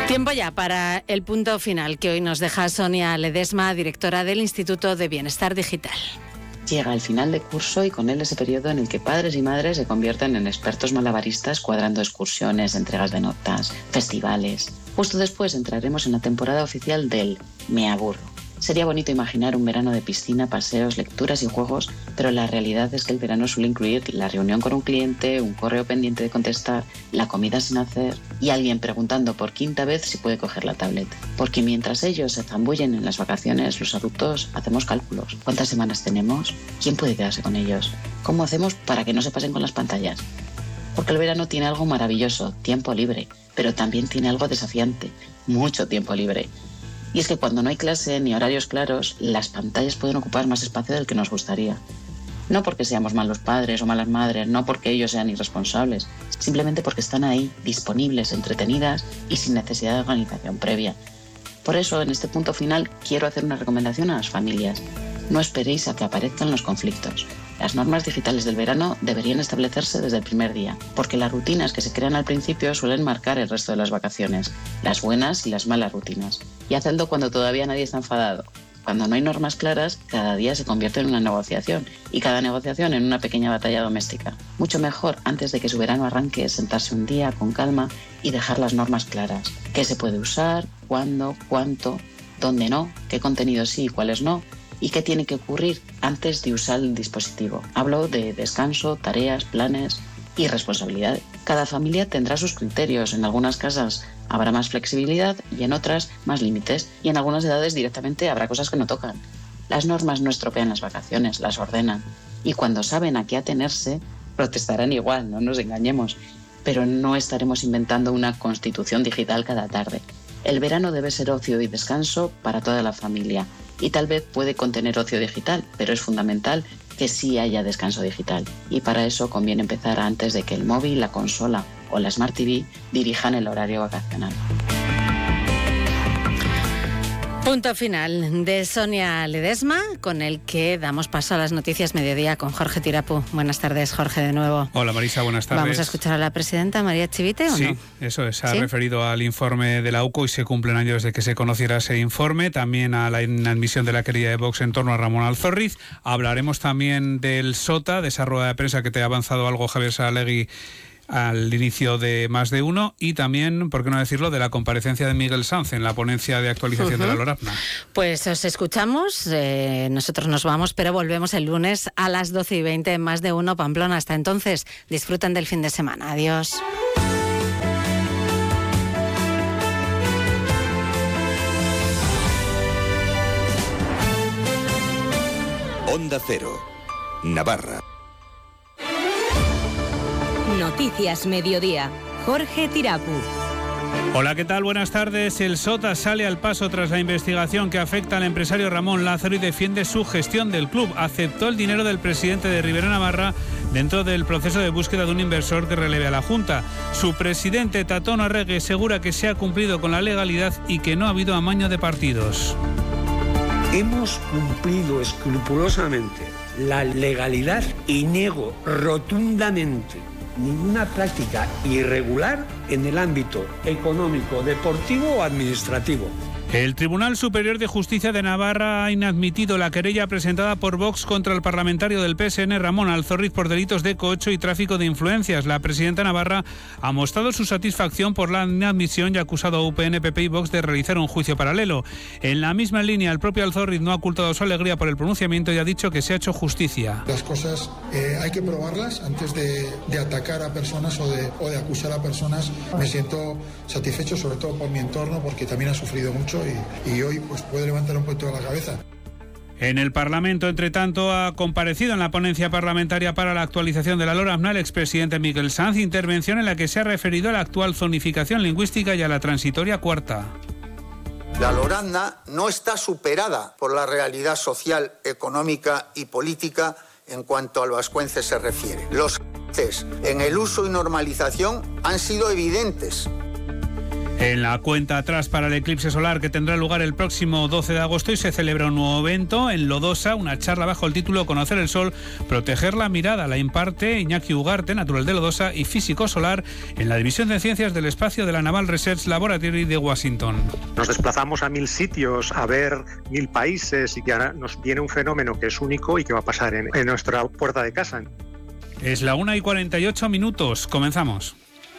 Tiempo ya para el punto final que hoy nos deja Sonia Ledesma, directora del Instituto de Bienestar Digital. Llega el final de curso y con él ese periodo en el que padres y madres se convierten en expertos malabaristas cuadrando excursiones, entregas de notas, festivales. Justo después entraremos en la temporada oficial del Me aburro. Sería bonito imaginar un verano de piscina, paseos, lecturas y juegos, pero la realidad es que el verano suele incluir la reunión con un cliente, un correo pendiente de contestar, la comida sin hacer y alguien preguntando por quinta vez si puede coger la tablet. Porque mientras ellos se zambullen en las vacaciones, los adultos hacemos cálculos. ¿Cuántas semanas tenemos? ¿Quién puede quedarse con ellos? ¿Cómo hacemos para que no se pasen con las pantallas? Porque el verano tiene algo maravilloso, tiempo libre, pero también tiene algo desafiante, mucho tiempo libre. Y es que cuando no hay clase ni horarios claros, las pantallas pueden ocupar más espacio del que nos gustaría. No porque seamos malos padres o malas madres, no porque ellos sean irresponsables, simplemente porque están ahí, disponibles, entretenidas y sin necesidad de organización previa. Por eso, en este punto final, quiero hacer una recomendación a las familias. No esperéis a que aparezcan los conflictos. Las normas digitales del verano deberían establecerse desde el primer día, porque las rutinas que se crean al principio suelen marcar el resto de las vacaciones, las buenas y las malas rutinas. Y hacedlo cuando todavía nadie está enfadado. Cuando no hay normas claras, cada día se convierte en una negociación, y cada negociación en una pequeña batalla doméstica. Mucho mejor, antes de que su verano arranque, sentarse un día con calma y dejar las normas claras. ¿Qué se puede usar? ¿Cuándo? ¿Cuánto? ¿Dónde no? ¿Qué contenidos sí y cuáles no? ¿Y qué tiene que ocurrir antes de usar el dispositivo? Hablo de descanso, tareas, planes y responsabilidad. Cada familia tendrá sus criterios. En algunas casas habrá más flexibilidad y en otras más límites. Y en algunas edades directamente habrá cosas que no tocan. Las normas no estropean las vacaciones, las ordenan. Y cuando saben a qué atenerse, protestarán igual, no nos engañemos. Pero no estaremos inventando una constitución digital cada tarde. El verano debe ser ocio y descanso para toda la familia. Y tal vez puede contener ocio digital, pero es fundamental que sí haya descanso digital. Y para eso conviene empezar antes de que el móvil, la consola o la Smart TV dirijan el horario vacacional. Punto final de Sonia Ledesma, con el que damos paso a las noticias mediodía con Jorge Tirapu. Buenas tardes, Jorge, de nuevo. Hola, Marisa, buenas tardes. ¿Vamos a escuchar a la presidenta María Chivite o no? Sí, eso es. Se ha referido al informe de la UCO y se cumplen años desde que se conociera ese informe. También a la inadmisión de la querella de Vox en torno a Ramón Alzorriz. Hablaremos también del SOTA, de esa rueda de prensa que te ha avanzado algo Javier Saralegui al inicio de Más de Uno, y también, por qué no decirlo, de la comparecencia de Miguel Sanz en la ponencia de actualización de la LORAPNA. Pues os escuchamos, nosotros nos vamos, pero volvemos el lunes a las 12:20 en Más de Uno Pamplona. Hasta entonces, disfruten del fin de semana. Adiós. Onda Cero, Navarra. Noticias Mediodía. Jorge Tirapu. Hola, ¿qué tal? Buenas tardes. El SOTA sale al paso tras la investigación que afecta al empresario Ramón Lázaro y defiende su gestión del club. Aceptó el dinero del presidente de Ribera Navarra dentro del proceso de búsqueda de un inversor que releve a la Junta. Su presidente, Tatón Arregui, asegura que se ha cumplido con la legalidad y que no ha habido amaño de partidos. Hemos cumplido escrupulosamente la legalidad y niego rotundamente ninguna práctica irregular en el ámbito económico, deportivo o administrativo. El Tribunal Superior de Justicia de Navarra ha inadmitido la querella presentada por Vox contra el parlamentario del PSN Ramón Alzorriz por delitos de cohecho y tráfico de influencias. La presidenta navarra ha mostrado su satisfacción por la inadmisión y ha acusado a UPN, PP y Vox de realizar un juicio paralelo. En la misma línea, el propio Alzorriz no ha ocultado su alegría por el pronunciamiento y ha dicho que se ha hecho justicia. Las cosas hay que probarlas antes de atacar a personas o de acusar a personas. Me siento satisfecho, sobre todo por mi entorno, porque también ha sufrido mucho. Y hoy pues puede levantar un poquito la cabeza. En el Parlamento, entre tanto, ha comparecido en la ponencia parlamentaria para la actualización de la LORAPNA el expresidente Miguel Sanz, intervención en la que se ha referido a la actual zonificación lingüística y a la transitoria cuarta. La LORAPNA no está superada por la realidad social, económica y política en cuanto al vascuence se refiere. Los avances en el uso y normalización han sido evidentes. En la cuenta atrás para el eclipse solar que tendrá lugar el próximo 12 de agosto y se celebra un nuevo evento en Lodosa, una charla bajo el título Conocer el Sol, proteger la mirada. La imparte Iñaki Ugarte, natural de Lodosa y físico solar en la División de Ciencias del Espacio de la Naval Research Laboratory de Washington. Nos desplazamos a 1000 sitios, a ver 1000 países y que ahora nos viene un fenómeno que es único y que va a pasar en nuestra puerta de casa. Es la 1:48. Comenzamos.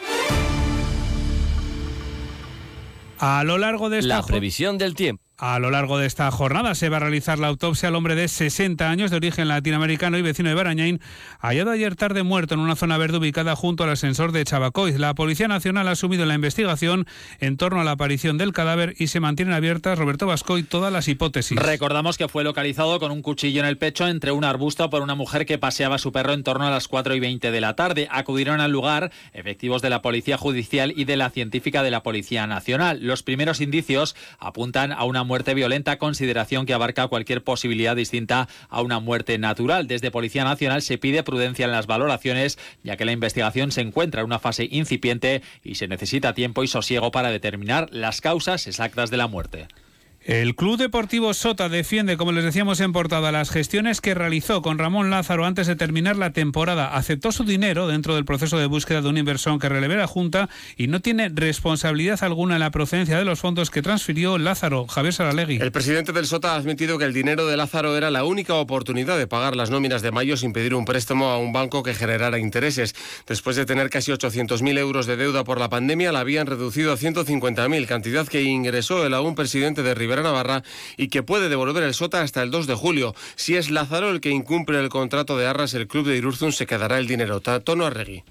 A lo largo de esta previsión del tiempo. A lo largo de esta jornada se va a realizar la autopsia al hombre de 60 años de origen latinoamericano y vecino de Barañáin, hallado ayer tarde muerto en una zona verde ubicada junto al ascensor de Chabacoiz. La Policía Nacional ha asumido la investigación en torno a la aparición del cadáver y se mantienen abiertas, Roberto Bascoy, todas las hipótesis. Recordamos que fue localizado con un cuchillo en el pecho entre un arbusto por una mujer que paseaba a su perro en torno a las 4:20 de la tarde. Acudieron al lugar efectivos de la Policía Judicial y de la Científica de la Policía Nacional. Los primeros indicios apuntan a una muerte violenta, consideración que abarca cualquier posibilidad distinta a una muerte natural. Desde Policía Nacional se pide prudencia en las valoraciones, ya que la investigación se encuentra en una fase incipiente y se necesita tiempo y sosiego para determinar las causas exactas de la muerte. El Club Deportivo Sota defiende, como les decíamos en portada, las gestiones que realizó con Ramón Lázaro antes de terminar la temporada. Aceptó su dinero dentro del proceso de búsqueda de un inversor que releve la Junta y no tiene responsabilidad alguna en la procedencia de los fondos que transfirió Lázaro. Javier Saralegui. El presidente del Sota ha admitido que el dinero de Lázaro era la única oportunidad de pagar las nóminas de mayo sin pedir un préstamo a un banco que generara intereses. Después de tener casi 800.000 euros de deuda por la pandemia, la habían reducido a 150.000, cantidad que ingresó el aún presidente de Ribera Navarra y que puede devolver el Sota hasta el 2 de julio. Si es Lázaro el que incumple el contrato de arras, el club de Irurzun se quedará el dinero. Tono Arregui.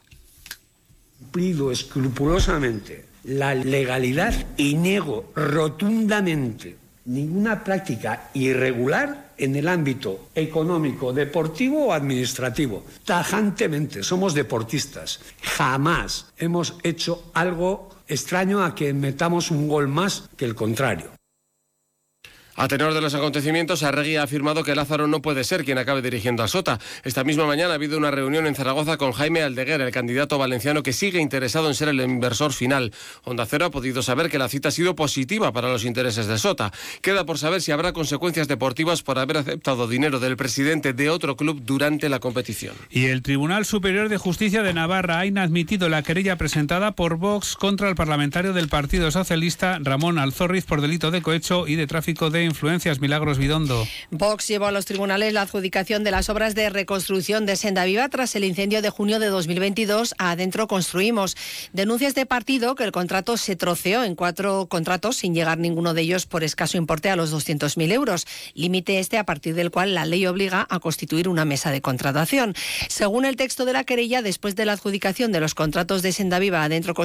Cumplido escrupulosamente la legalidad y niego rotundamente ninguna práctica irregular en el ámbito económico, deportivo o administrativo. Tajantemente, somos deportistas. Jamás hemos hecho algo extraño a que metamos un gol más que el contrario. A tenor de los acontecimientos, Arregui ha afirmado que Lázaro no puede ser quien acabe dirigiendo al Sota. Esta misma mañana ha habido una reunión en Zaragoza con Jaime Aldeguer, el candidato valenciano que sigue interesado en ser el inversor final. Onda Cero ha podido saber que la cita ha sido positiva para los intereses de Sota. Queda por saber si habrá consecuencias deportivas por haber aceptado dinero del presidente de otro club durante la competición. Y el Tribunal Superior de Justicia de Navarra ha inadmitido la querella presentada por Vox contra el parlamentario del Partido Socialista Ramón Alzorriz por delito de cohecho y de tráfico de influencias. Milagros Bidondo. Vox llevó a los tribunales la adjudicación de las obras de reconstrucción de Senda Viva tras el incendio de junio de 2022 a Adentro Construimos. Denuncia este partido que el contrato se troceó en 4 contratos sin llegar ninguno de ellos por escaso importe a los 200.000 euros, límite a partir del cual la ley obliga a constituir una mesa de contratación. Según el texto de la querella, después de la adjudicación de los contratos de Senda Viva a Adentro Construimos,